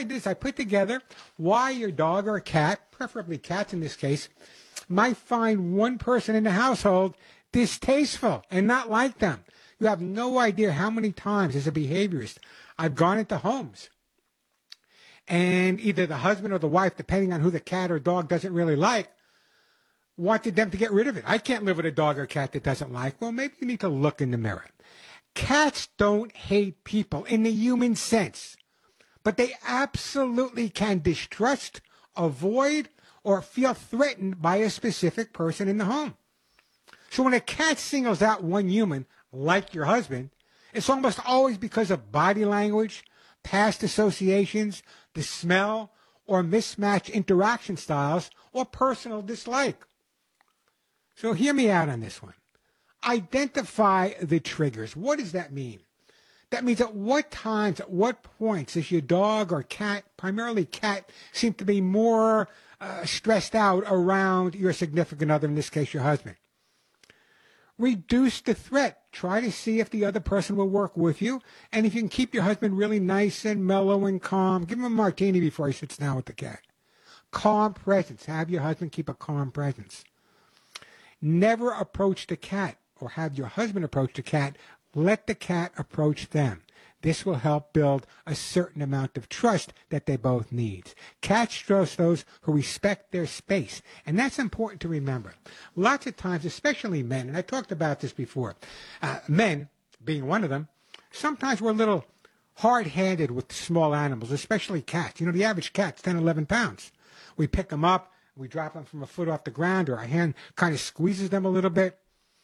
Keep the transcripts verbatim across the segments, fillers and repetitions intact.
I did is I put together why your dog or cat, preferably cats in this case, might find one person in the household distasteful and not like them. You have no idea how many times as a behaviorist I've gone into homes and either the husband or the wife, depending on who the cat or dog doesn't really like, wanted them to get rid of it. I can't live with a dog or cat that doesn't like. Well, maybe you need to look in the mirror. Cats don't hate people in the human sense, but they absolutely can distrust, avoid, or feel threatened by a specific person in the home. So when a cat singles out one human, like your husband, it's almost always because of body language, past associations, the smell, or mismatched interaction styles, or personal dislike. So hear me out on this one. Identify the triggers. What does that mean? That means at what times, at what points does your dog or cat, primarily cat, seem to be more uh, stressed out around your significant other, in this case your husband? Reduce the threat. Try to see if the other person will work with you. And if you can keep your husband really nice and mellow and calm, give him a martini before he sits down with the cat. Calm presence. Have your husband keep a calm presence. Never approach the cat or have your husband approach the cat. Let the cat approach them. This will help build a certain amount of trust that they both need. Cats trust those who respect their space, and that's important to remember. Lots of times, especially men, and I talked about this before, uh, men, being one of them, sometimes we're a little hard-handed with small animals, especially cats. You know, the average cat's ten, eleven pounds. We pick them up, we drop them from a foot off the ground, or our hand kind of squeezes them a little bit.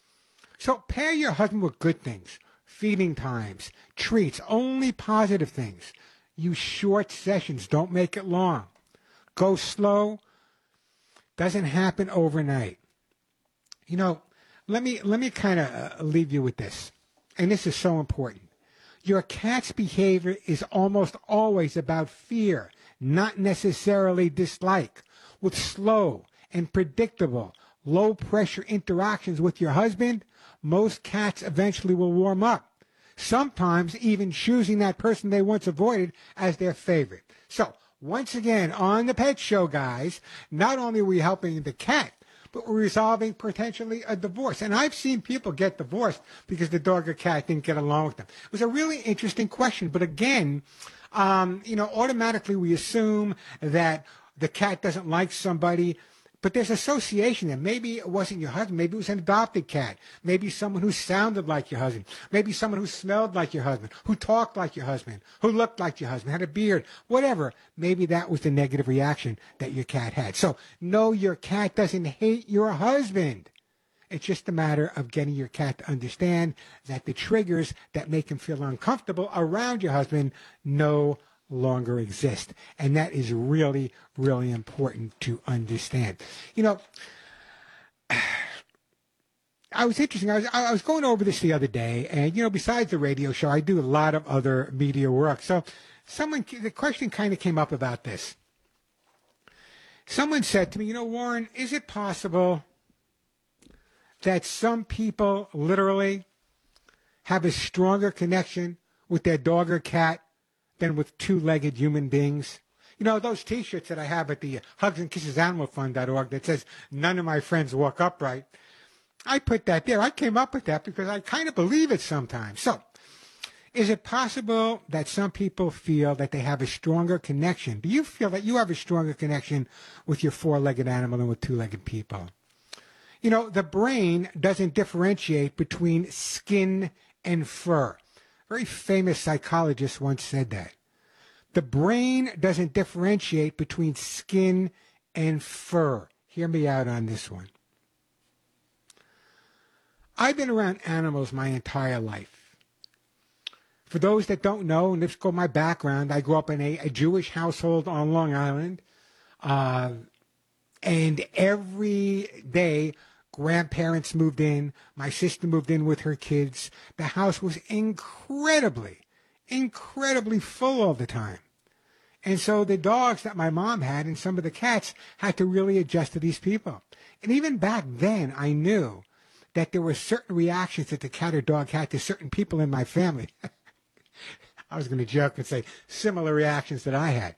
So pair your husband with good things. Feeding times, treats, only positive things. Use short sessions. Don't make it long. Go slow. Doesn't happen overnight. You know, let me let me kind of uh, leave you with this. And this is so important. Your cat's behavior is almost always about fear, not necessarily dislike. With slow and predictable, low-pressure interactions with your husband, most cats eventually will warm up, sometimes even choosing that person they once avoided as their favorite. So, once again, on the Pet Show, guys, not only are we helping the cat, but we're resolving potentially a divorce. And I've seen people get divorced because the dog or cat didn't get along with them. It was a really interesting question. But again, um, you know, automatically we assume that the cat doesn't like somebody. But there's association there. Maybe it wasn't your husband. Maybe it was an adopted cat. Maybe someone who sounded like your husband. Maybe someone who smelled like your husband, who talked like your husband, who looked like your husband, had a beard, whatever. Maybe that was the negative reaction that your cat had. So, no, your cat doesn't hate your husband. It's just a matter of getting your cat to understand that the triggers that make him feel uncomfortable around your husband no longer exist. And that is really, really important to understand. You know, I was interesting. I was, I was going over this the other day, and, you know, besides the radio show, I do a lot of other media work. So someone, the question kind of came up about this. Someone said to me, you know, Warren, is it possible that some people literally have a stronger connection with their dog or cat than with two-legged human beings? You know, those T-shirts that I have at the Hugs and Kisses Animal Fund dot org that says, none of my friends walk upright. I put that there. I came up with that because I kind of believe it sometimes. So, is it possible that some people feel that they have a stronger connection? Do you feel that you have a stronger connection with your four-legged animal than with two-legged people? You know, the brain doesn't differentiate between skin and fur. A very famous psychologist once said that. The brain doesn't differentiate between skin and fur. Hear me out on this one. I've been around animals my entire life. For those that don't know, and let's go my background, I grew up in a, a Jewish household on Long Island. Uh, and every day, grandparents moved in. My sister moved in with her kids. The house was incredibly, incredibly full all the time. And so the dogs that my mom had and some of the cats had to really adjust to these people. And even back then, I knew that there were certain reactions that the cat or dog had to certain people in my family. I was going to joke and say similar reactions that I had.